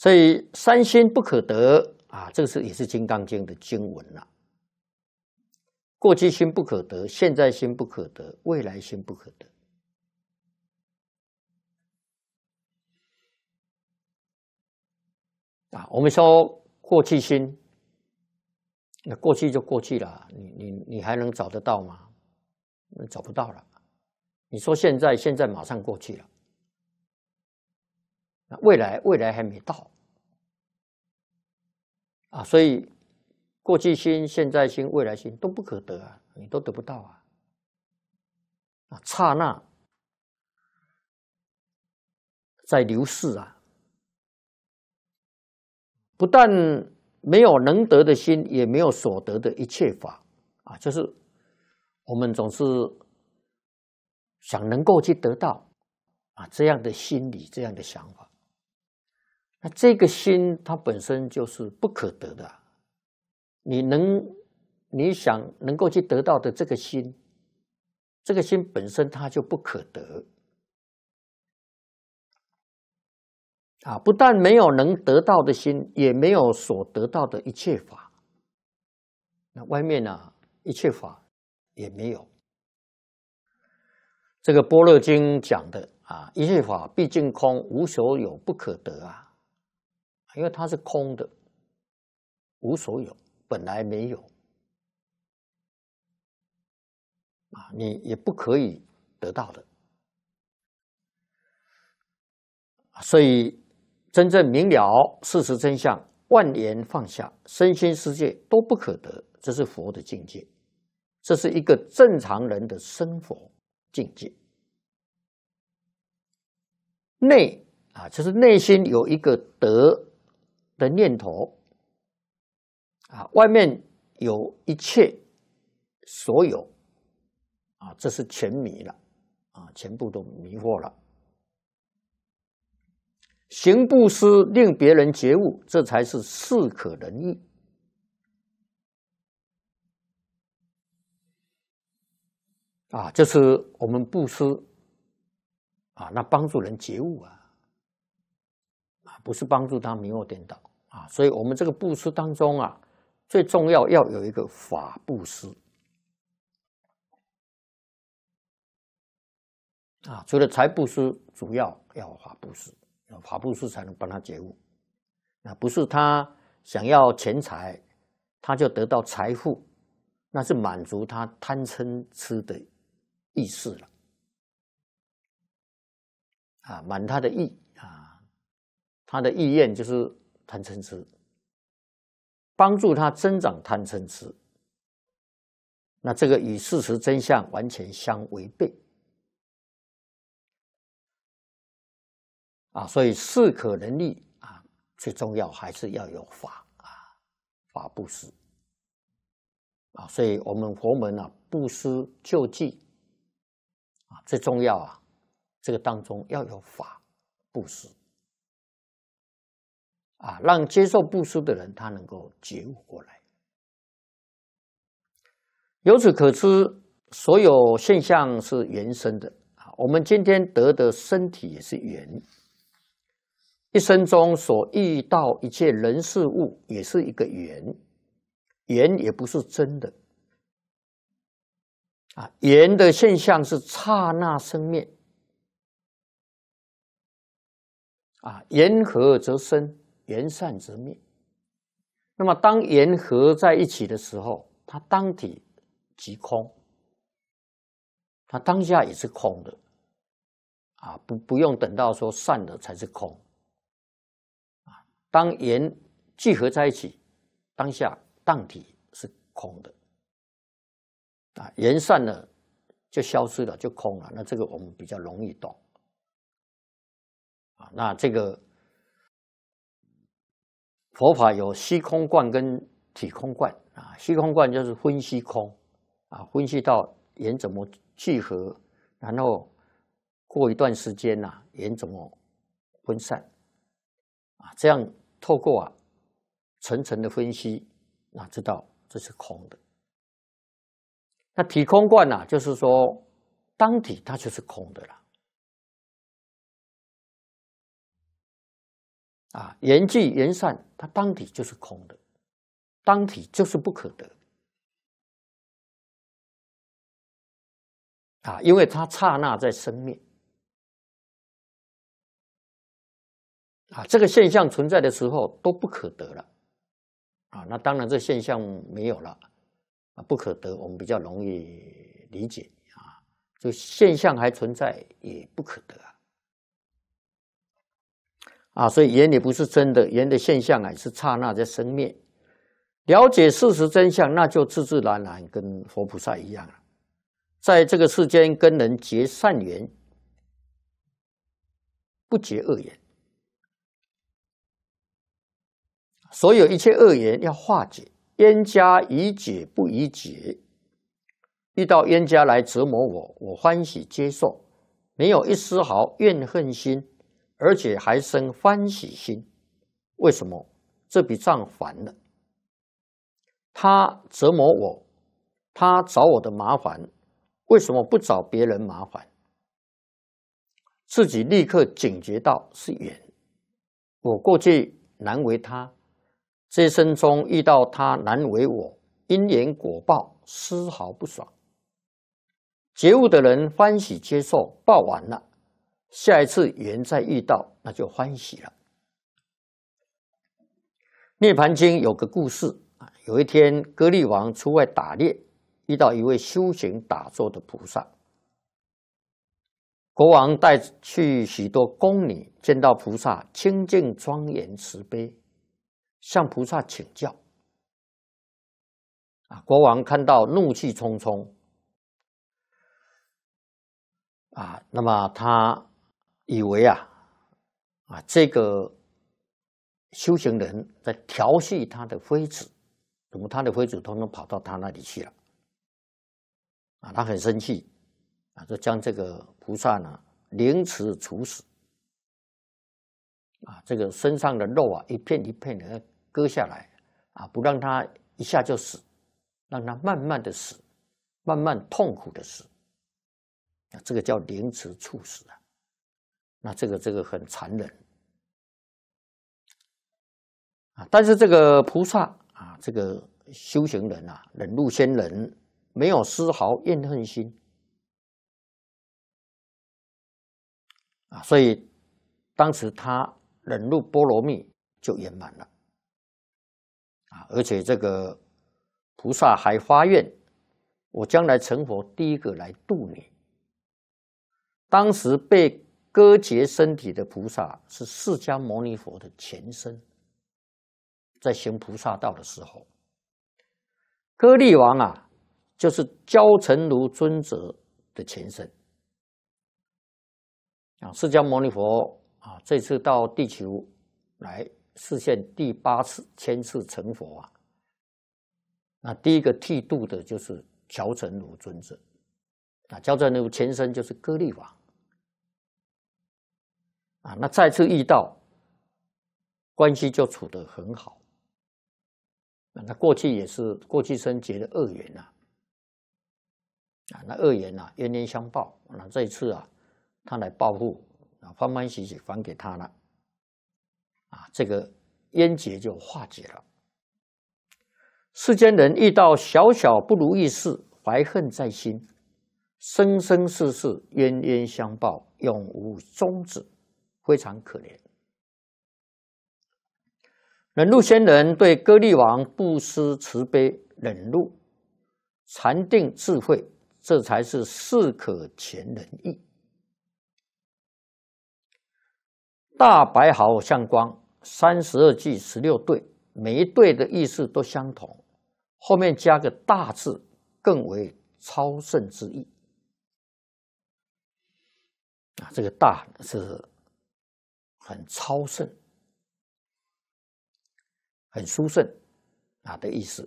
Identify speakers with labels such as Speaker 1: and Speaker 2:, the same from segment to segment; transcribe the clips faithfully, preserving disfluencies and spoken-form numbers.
Speaker 1: 所以三心不可得啊，这个是也是《金刚经》的经文啦。过去心不可得，现在心不可得，未来心不可得。啊，我们说过去心，那过去就过去了，你你你还能找得到吗？找不到了。你说现在，现在马上过去了。那未来，未来还没到。啊，所以过去心、现在心、未来心都不可得啊，你都得不到啊。啊，刹那在流逝啊，不但没有能得的心，也没有所得的一切法啊，就是我们总是想能够去得到啊这样的心理、这样的想法。那这个心它本身就是不可得的啊，你能你想能够去得到的这个心，这个心本身它就不可得啊！不但没有能得到的心，也没有所得到的一切法。那外面呢，一切法也没有。这个《般若经》讲的啊，一切法毕竟空，无所有，不可得啊。因为它是空的，无所有，本来没有啊，你也不可以得到的。所以真正明了事实真相，万言放下，身心世界都不可得，这是佛的境界，这是一个正常人的生活境界。内啊，就是内心有一个得的念头啊，外面有一切所有啊，这是全迷了啊，全部都迷惑了。行布施令别人觉悟，这才是适可而止啊，就是我们布施啊，那帮助人觉悟啊，啊，不是帮助他迷惑颠倒啊。所以我们这个布施当中啊，最重要要有一个法布施啊，除了财布施，主要要法布施，要法布施才能帮他觉悟。那不是他想要钱财，他就得到财富，那是满足他贪嗔痴的意识了啊，满他的意啊，他的意愿就是贪嗔痴，帮助他增长贪嗔痴，那这个与事实真相完全相违背啊，所以适可而止啊，最重要还是要有法啊，法布施啊，所以我们佛门啊，布施救济啊，最重要啊，这个当中要有法布施啊，让接受布施的人他能够觉悟过来。由此可知，所有现象是缘生的啊，我们今天得的身体也是缘，一生中所遇到一切人事物也是一个缘，缘也不是真的啊，缘的现象是刹那生灭啊，缘合则生，缘散则灭。那么当缘合在一起的时候，它当体即空，它当下也是空的啊，不不用等到说散了才是空啊。当缘聚合在一起，当下当体是空的啊，缘散了就消失了，就空了。那这个我们比较容易懂啊。那这个佛法有虚空观跟体空观啊，虚空观就是分析空啊，分析到缘怎么聚合，然后过一段时间呐、啊，缘怎么分散啊，这样透过啊层层的分析，那知道这是空的。那体空观呐、啊，就是说当体它就是空的了啊，言寂言散，它当体就是空的，当体就是不可得啊，因为它刹那在生灭啊，这个现象存在的时候都不可得了啊。那当然，这现象没有了啊，不可得，我们比较容易理解啊。就现象还存在，也不可得啊。啊，所以言也不是真的，言的现象啊是刹那在生灭。了解事实真相，那就自自然然跟佛菩萨一样了，在这个世间跟人结善缘，不结恶缘。所有一切恶缘要化解，冤家宜解不宜结。遇到冤家来折磨我，我欢喜接受，没有一丝毫怨恨心，而且还生欢喜心。为什么？这比仗反了。他折磨我，他找我的麻烦，为什么不找别人麻烦？自己立刻警觉到是缘。我过去难为他，这一生中遇到他难为我，因缘果报丝毫不爽。觉悟的人欢喜接受，报完了，下一次缘再遇到，那就欢喜了。涅盘经有个故事，有一天歌利王出外打猎，遇到一位修行打坐的菩萨。国王带去许多宫女，见到菩萨清净庄严慈悲，向菩萨请教。啊，国王看到怒气冲冲，啊，那么他以为啊，啊这个修行人在调戏他的妃子，怎么他的妃子统统跑到他那里去了？啊，他很生气，啊，就将这个菩萨呢凌迟处死。啊，这个身上的肉啊，一片一片的割下来，啊，不让他一下就死，让他慢慢的死，慢慢痛苦的死。啊，这个叫凌迟处死啊。那这个这个很残忍啊。但是这个菩萨啊，这个修行人啊，忍辱仙人，没有丝毫怨恨心啊，所以当时他忍辱波罗蜜就圆满了啊。而且这个菩萨还发愿，我将来成佛，第一个来度你。当时被割截身体的菩萨是释迦牟尼佛的前身，在行菩萨道的时候，歌利王啊，就是焦成如尊者的前身啊。释迦牟尼佛啊，这次到地球来实现第八次千次成佛啊，那第一个剃度的就是焦成如尊者啊，焦成如前身就是歌利王。啊，那再次遇到，关系就处得很好。那过去也是过去生结的恶缘呐，啊，那恶缘呐，冤冤相报。那这一次啊，他来报复，啊，欢欢喜喜还给他了，啊，这个冤结就化解了。世间人遇到小小不如意事，怀恨在心，生生世世冤冤相报，永无终止。非常可怜。忍辱仙人对歌利王布施慈悲，忍辱禅定智慧，这才是事可全人意。大白毫相光，三十二句十六对，每一对的意思都相同，后面加个大字，更为超胜之意。啊，这个大是很超胜、很殊胜啊的意思。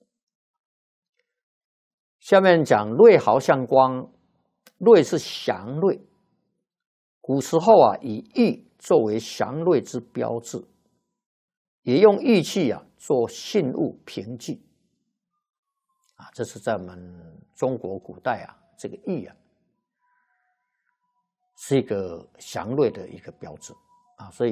Speaker 1: 下面讲瑞毫相光，瑞是祥瑞，古时候啊以玉作为祥瑞之标志，也用玉器啊做信物凭据啊，这是在我们中国古代啊，这个玉啊是一个祥瑞的一个标志啊，所以